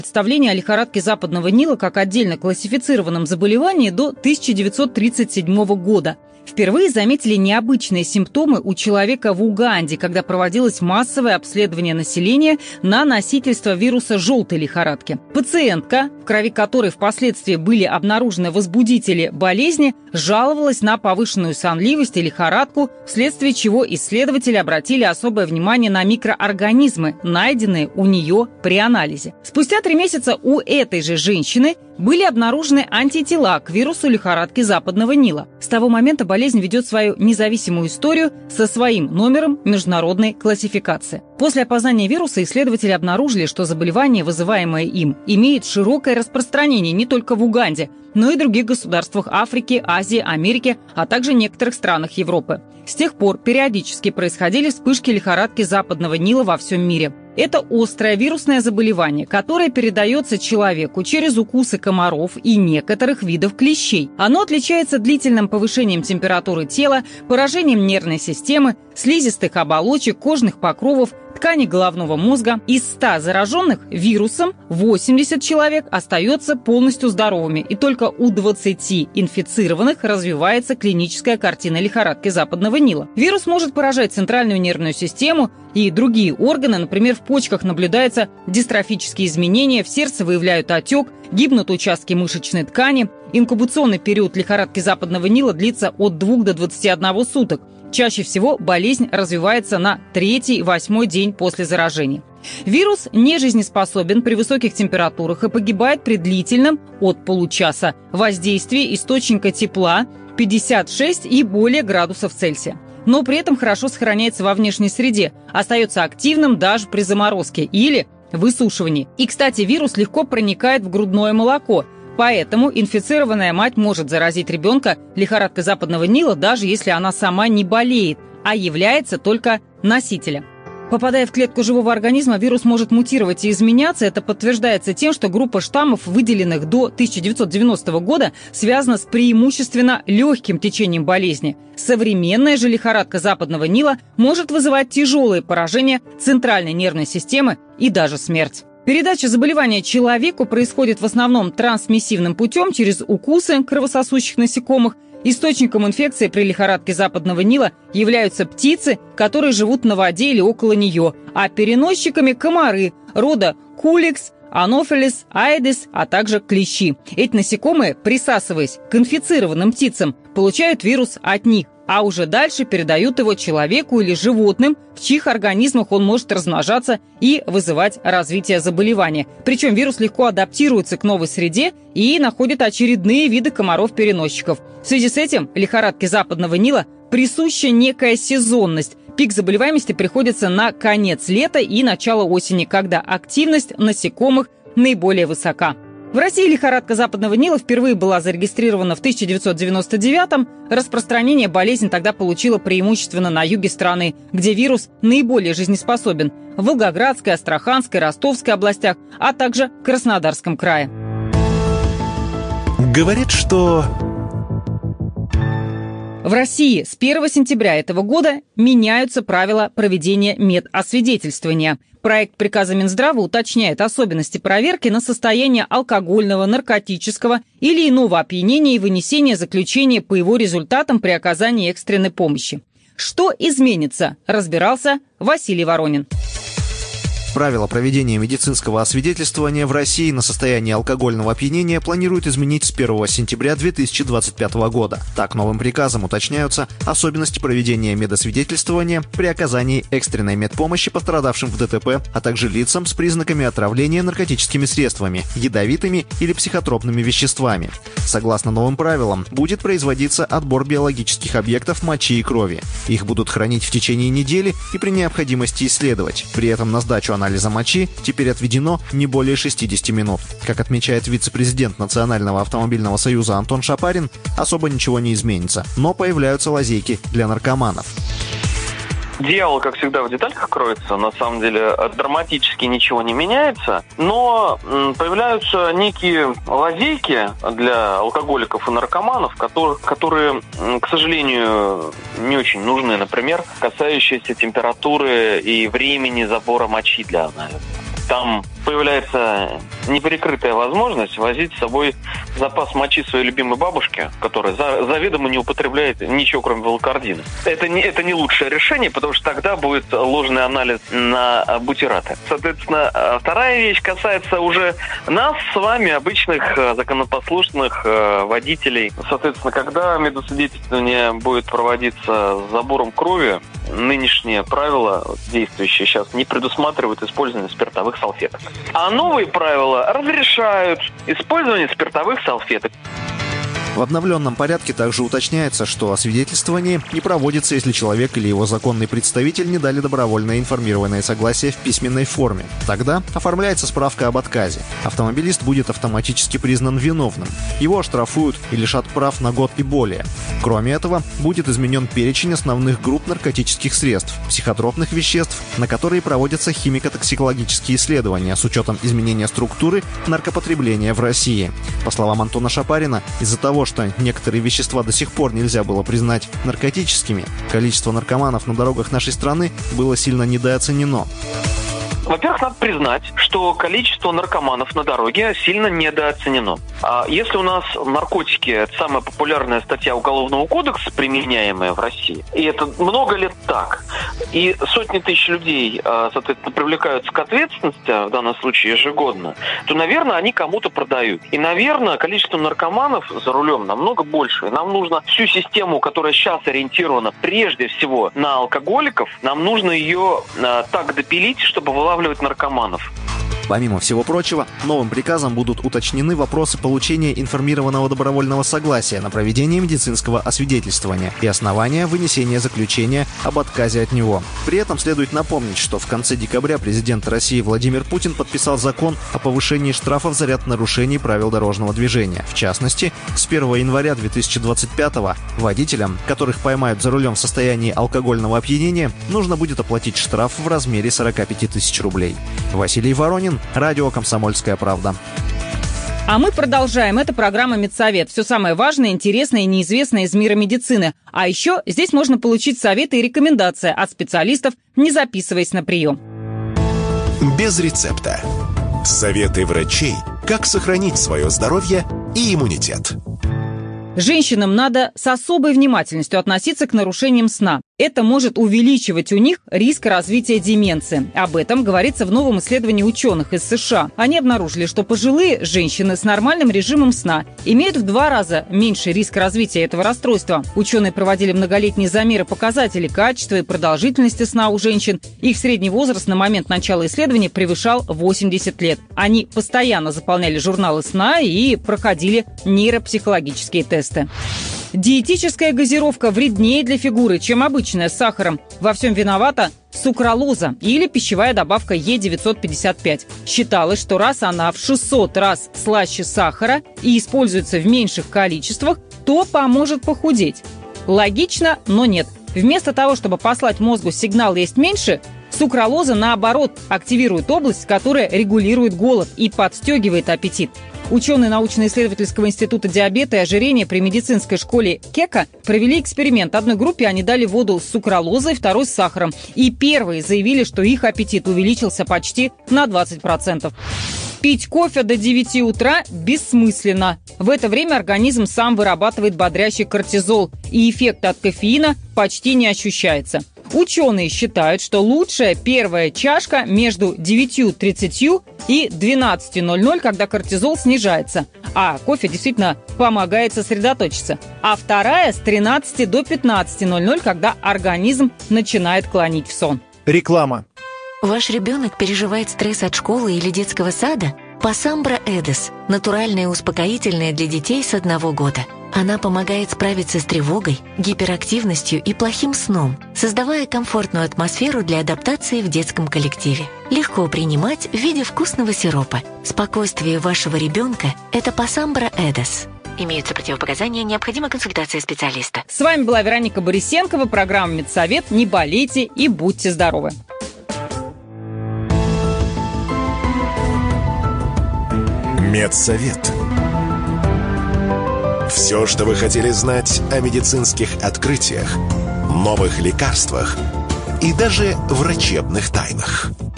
Представление о лихорадке Западного Нила как отдельно классифицированном заболевании до 1937 года. Впервые заметили необычные симптомы у человека в Уганде, когда проводилось массовое обследование населения на носительство вируса желтой лихорадки. Пациентка, в крови которой впоследствии были обнаружены возбудители болезни, жаловалась на повышенную сонливость и лихорадку, вследствие чего исследователи обратили особое внимание на микроорганизмы, найденные у нее при анализе. Спустя 3 месяца у этой же женщины были обнаружены антитела к вирусу лихорадки Западного Нила. С того момента болезнь ведет свою независимую историю со своим номером международной классификации. После опознания вируса исследователи обнаружили, что заболевание, вызываемое им, имеет широкое распространение не только в Уганде, но и в других государствах Африки, Азии, Америки, а также некоторых странах Европы. С тех пор периодически происходили вспышки лихорадки Западного Нила во всем мире. Это острое вирусное заболевание, которое передается человеку через укусы комаров и некоторых видов клещей. Оно отличается длительным повышением температуры тела, поражением нервной системы, слизистых оболочек, кожных покровов, тканей головного мозга. Из 100 зараженных вирусом 80 человек остается полностью здоровыми, и только у 20 инфицированных развивается клиническая картина лихорадки Западного Нила. Вирус может поражать центральную нервную систему и другие органы. Например, в почках наблюдаются дистрофические изменения, в сердце выявляют отек, гибнут участки мышечной ткани. Инкубационный период лихорадки Западного Нила длится от 2 до 21 суток. Чаще всего болезнь развивается на 3-8 день после заражения. Вирус не жизнеспособен при высоких температурах и погибает при длительном от получаса воздействии источника тепла 56 и более градусов Цельсия. Но при этом хорошо сохраняется во внешней среде, остается активным даже при заморозке или высушивании. И, кстати, вирус легко проникает в грудное молоко. Поэтому инфицированная мать может заразить ребенка лихорадкой Западного Нила, даже если она сама не болеет, а является только носителем. Попадая в клетку живого организма, вирус может мутировать и изменяться. Это подтверждается тем, что группа штаммов, выделенных до 1990 года, связана с преимущественно легким течением болезни. Современная же лихорадка Западного Нила может вызывать тяжелые поражения центральной нервной системы и даже смерть. Передача заболевания человеку происходит в основном трансмиссивным путем через укусы кровососущих насекомых. Источником инфекции при лихорадке Западного Нила являются птицы, которые живут на воде или около нее, а переносчиками – комары рода Куликс, Анофилис, Аэдис, а также клещи. Эти насекомые, присасываясь к инфицированным птицам, получают вирус от них, а уже дальше передают его человеку или животным, в чьих организмах он может размножаться и вызывать развитие заболевания. Причем вирус легко адаптируется к новой среде и находит очередные виды комаров-переносчиков. В связи с этим лихорадке Западного Нила присуща некая сезонность. Пик заболеваемости приходится на конец лета и начало осени, когда активность насекомых наиболее высока. В России лихорадка Западного Нила впервые была зарегистрирована в 1999-м. Распространение болезни тогда получило преимущественно на юге страны, где вирус наиболее жизнеспособен – в Волгоградской, Астраханской, Ростовской областях, а также Краснодарском крае. Говорит, что... В России с 1 сентября этого года меняются правила проведения медосвидетельствования. Проект приказа Минздрава уточняет особенности проверки на состояние алкогольного, наркотического или иного опьянения и вынесения заключения по его результатам при оказании экстренной помощи. Что изменится, разбирался Василий Воронин. Правила проведения медицинского освидетельствования в России на состояние алкогольного опьянения планируют изменить с 1 сентября 2025 года. Так, новым приказом уточняются особенности проведения медосвидетельствования при оказании экстренной медпомощи пострадавшим в ДТП, а также лицам с признаками отравления наркотическими средствами, ядовитыми или психотропными веществами. Согласно новым правилам, будет производиться отбор биологических объектов мочи и крови. Их будут хранить в течение недели и при необходимости исследовать. При этом на сдачу анализа мочи теперь отведено не более 60 минут. Как отмечает вице-президент Национального автомобильного союза Антон Шапарин, особо ничего не изменится, но появляются лазейки для наркоманов. Дьявол, как всегда, в деталях кроется. На самом деле драматически ничего не меняется, но появляются некие лазейки для алкоголиков и наркоманов, которые, к сожалению, не очень нужны. Например, касающиеся температуры и времени забора мочи для анализа. Там появляется неприкрытая возможность возить с собой запас мочи своей любимой бабушки, которая заведомо не употребляет ничего, кроме волокордина. Это не лучшее решение, потому что тогда будет ложный анализ на бутираты. Соответственно, вторая вещь касается уже нас с вами, обычных законопослушных водителей. Соответственно, когда медосвидетельствование будет проводиться с забором крови, нынешние правила, действующие сейчас, не предусматривают использование спиртовых салфеток. А новые правила разрешают использование спиртовых салфеток. В обновленном порядке также уточняется, что освидетельствование не проводится, если человек или его законный представитель не дали добровольное информированное согласие в письменной форме. Тогда оформляется справка об отказе. Автомобилист будет автоматически признан виновным. Его оштрафуют и лишат прав на год и более. Кроме этого, будет изменен перечень основных групп наркотических средств, психотропных веществ, на которые проводятся химико-токсикологические исследования с учетом изменения структуры наркопотребления в России. По словам Антона Шапарина, из-за того, что некоторые вещества до сих пор нельзя было признать наркотическими, количество наркоманов на дорогах нашей страны было сильно недооценено. Во-первых, надо признать, что количество наркоманов на дороге сильно недооценено. Если у нас наркотики – это самая популярная статья Уголовного кодекса, применяемая в России, и это много лет так, и сотни тысяч людей, соответственно, привлекаются к ответственности, в данном случае ежегодно, то, наверное, они кому-то продают. И, наверное, количество наркоманов за рулем намного больше. И нам нужно всю систему, которая сейчас ориентирована прежде всего на алкоголиков, нам нужно ее так допилить, чтобы вылавливать наркоманов. Помимо всего прочего, новым приказом будут уточнены вопросы получения информированного добровольного согласия на проведение медицинского освидетельствования и основания вынесения заключения об отказе от него. При этом следует напомнить, что в конце декабря президент России Владимир Путин подписал закон о повышении штрафов за ряд нарушений правил дорожного движения. В частности, с 1 января 2025-го водителям, которых поймают за рулем в состоянии алкогольного опьянения, нужно будет оплатить штраф в размере 45 тысяч рублей. Василий Воронин, радио «Комсомольская правда». А мы продолжаем. Это программа «Медсовет». Все самое важное, интересное и неизвестное из мира медицины. А еще здесь можно получить советы и рекомендации от специалистов, не записываясь на прием. Без рецепта. Советы врачей, как сохранить свое здоровье и иммунитет. Женщинам надо с особой внимательностью относиться к нарушениям сна. Это может увеличивать у них риск развития деменции. Об этом говорится в новом исследовании ученых из США. Они обнаружили, что пожилые женщины с нормальным режимом сна имеют в 2 раза меньший риск развития этого расстройства. Ученые проводили многолетние замеры показателей качества и продолжительности сна у женщин. Их средний возраст на момент начала исследования превышал 80 лет. Они постоянно заполняли журналы сна и проходили нейропсихологические тесты. Диетическая газировка вреднее для фигуры, чем обычная с сахаром. Во всем виновата сукралоза или пищевая добавка Е955. Считалось, что раз она в 600 раз слаще сахара и используется в меньших количествах, то поможет похудеть. Логично, но нет. Вместо того, чтобы послать мозгу сигнал «есть меньше», сукралоза, наоборот, активирует область, которая регулирует голод и подстегивает аппетит. Ученые научно-исследовательского института диабета и ожирения при медицинской школе Кека провели эксперимент. Одной группе они дали воду с сукралозой, второй с сахаром. И первые заявили, что их аппетит увеличился почти на 20%. Пить кофе до 9 утра бессмысленно. В это время организм сам вырабатывает бодрящий кортизол, и эффект от кофеина почти не ощущается. Ученые считают, что лучшая первая чашка между 9:30 и 12:00, когда кортизол снижается. А кофе действительно помогает сосредоточиться. А вторая с 13 до 15:00, когда организм начинает клонить в сон. Реклама. Ваш ребенок переживает стресс от школы или детского сада? Пасамбра Эдес – натуральное успокоительное для детей с 1 года. Она помогает справиться с тревогой, гиперактивностью и плохим сном, создавая комфортную атмосферу для адаптации в детском коллективе. Легко принимать в виде вкусного сиропа. Спокойствие вашего ребенка – это Пасамбра Эдес. Имеются противопоказания, необходима консультация специалиста. С вами была Вероника Борисенкова, программа «Медсовет». Не болейте и будьте здоровы. Медсовет. Все, что вы хотели знать о медицинских открытиях, новых лекарствах и даже врачебных тайнах.